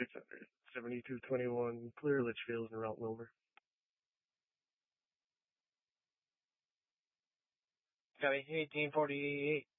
600. 7221, clear Litchfield and route Wilmer. Copy. 1848.